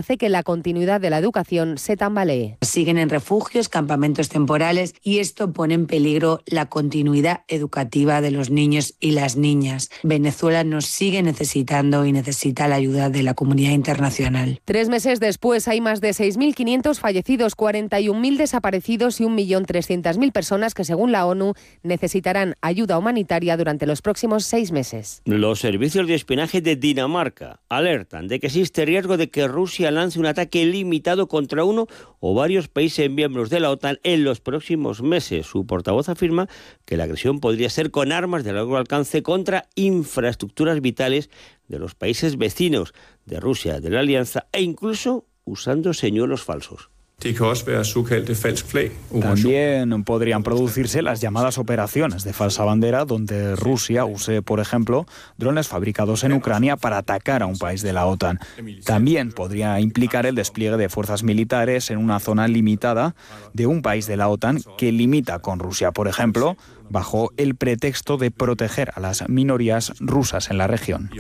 hace que la continuidad de la educación se tambalee. Siguen en refugios, campamentos temporales, y esto pone en peligro la continuidad educativa de los niños y las niñas. Venezuela nos sigue necesitando y necesita la ayuda de la comunidad internacional. 3 meses después hay más de 6.500 fallecidos, 41.000 desaparecidos y 1.300.000 personas que, según la ONU, necesitarán ayuda humanitaria durante los próximos 6 meses. Los servicios de espionaje de Dinamarca alertan de que existe riesgo de que Rusia lance un ataque limitado contra uno o varios países miembros de la OTAN en los próximos meses. Su portavoz afirma que la agresión podría ser con armas de largo alcance contra infraestructuras vitales de los países vecinos de Rusia, de la Alianza, e incluso usando señuelos falsos. También podrían producirse las llamadas operaciones de falsa bandera, donde Rusia use, por ejemplo, drones fabricados en Ucrania para atacar a un país de la OTAN. También podría implicar el despliegue de fuerzas militares en una zona limitada de un país de la OTAN que limita con Rusia, por ejemplo, bajo el pretexto de proteger a las minorías rusas en la región.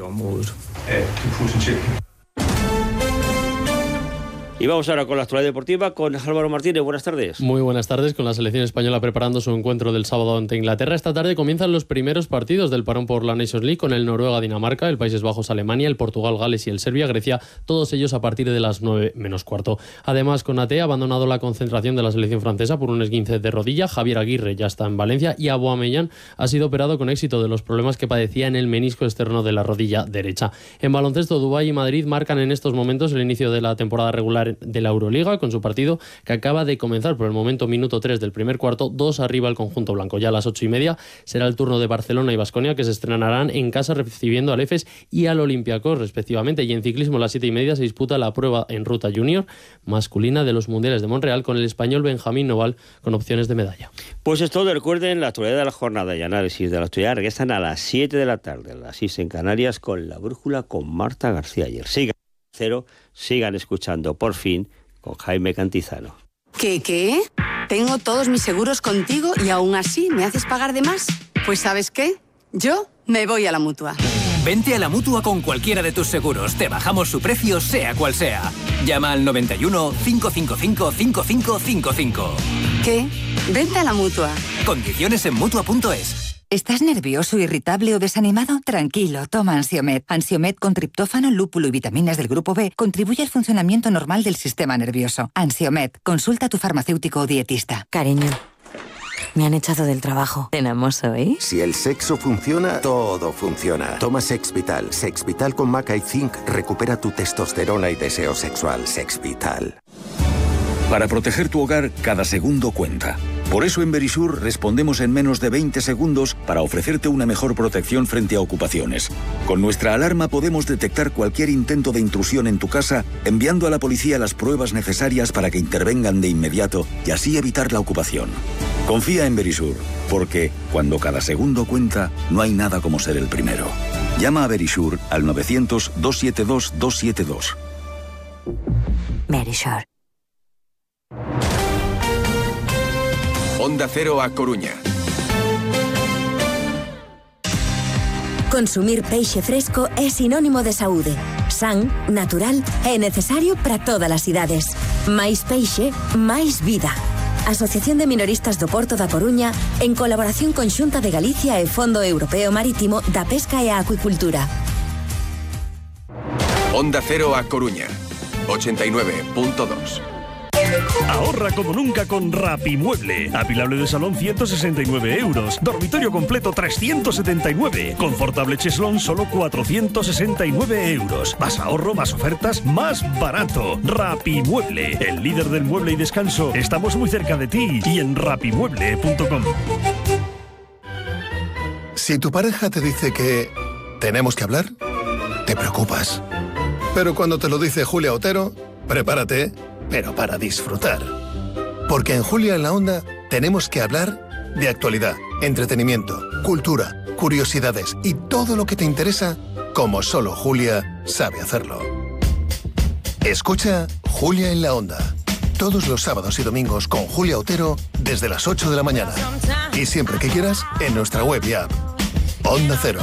Y vamos ahora con la actualidad deportiva con Álvaro Martínez. Buenas tardes. Muy buenas tardes. Con la selección española preparando su encuentro del sábado ante Inglaterra, esta tarde comienzan los primeros partidos del parón por la Nations League con el Noruega-Dinamarca, el Países Bajos-Alemania, el Portugal-Gales y el Serbia-Grecia, todos ellos a partir de las 9 menos cuarto. Además, Konaté ha abandonado la concentración de la selección francesa por un esguince de rodilla, Javier Aguirre ya está en Valencia y Aubameyang ha sido operado con éxito de los problemas que padecía en el menisco externo de la rodilla derecha. En baloncesto, Dubái y Madrid marcan en estos momentos el inicio de la temporada regular de la Euroliga con su partido que acaba de comenzar. Por el momento, minuto 3 del primer cuarto, 2 arriba el conjunto blanco. Ya a las 8:30 será el turno de Barcelona y Baskonia, que se estrenarán en casa recibiendo al Efes y al Olympiacos respectivamente. Y en ciclismo a las 7:30 se disputa la prueba en ruta junior masculina de los mundiales de Montreal con el español Benjamín Noval con opciones de medalla. Pues es todo. Recuerden, la actualidad de la jornada y análisis de la actualidad regresan a las 7 de la tarde, a las 6 en Canarias, con La Brújula con Marta García Ayer. Sigan escuchando Por Fin con Jaime Cantizano. ¿Qué? Tengo todos mis seguros contigo y aún así me haces pagar de más. Pues ¿sabes qué? Yo me voy a la Mutua. Vente a la Mutua con cualquiera de tus seguros. Te bajamos su precio, sea cual sea. Llama al 91 555 5555. ¿Qué? Vente a la Mutua. Condiciones en Mutua.es. ¿Estás nervioso, irritable o desanimado? Tranquilo, toma Ansiomed. Ansiomed con triptófano, lúpulo y vitaminas del grupo B contribuye al funcionamiento normal del sistema nervioso. Ansiomed, consulta a tu farmacéutico o dietista. Cariño, me han echado del trabajo. ¿Tenemos hoy? Si el sexo funciona, todo funciona. Toma Sexvital. Sexvital con maca y zinc recupera tu testosterona y deseo sexual. Sexvital. Para proteger tu hogar, cada segundo cuenta. Por eso en Verisur respondemos en menos de 20 segundos para ofrecerte una mejor protección frente a ocupaciones. Con nuestra alarma podemos detectar cualquier intento de intrusión en tu casa, enviando a la policía las pruebas necesarias para que intervengan de inmediato y así evitar la ocupación. Confía en Verisur, porque cuando cada segundo cuenta, no hay nada como ser el primero. Llama a Verisur al 900-272-272. Verisur. Onda Cero a Coruña. Consumir peixe fresco é sinónimo de saúde. San, natural e necesario para todas as idades. Máis peixe, máis vida. Asociación de Minoristas do Porto da Coruña, en colaboración con Xunta de Galicia e Fondo Europeo Marítimo da Pesca e a Acuicultura. Onda Cero a Coruña, 89.2. Ahorra como nunca con Rapimueble. Apilable de salón 169 euros. Dormitorio completo 379. Confortable cheslón solo 469 euros. Más ahorro, más ofertas, más barato. Rapimueble, el líder del mueble y descanso. Estamos muy cerca de ti y en rapimueble.com. Si tu pareja te dice que tenemos que hablar, te preocupas. Pero cuando te lo dice Julia Otero, prepárate, pero para disfrutar. Porque en Julia en la Onda tenemos que hablar de actualidad, entretenimiento, cultura, curiosidades y todo lo que te interesa, como solo Julia sabe hacerlo. Escucha Julia en la Onda, todos los sábados y domingos con Julia Otero desde las 8 de la mañana. Y siempre que quieras, en nuestra web y app. Onda Cero.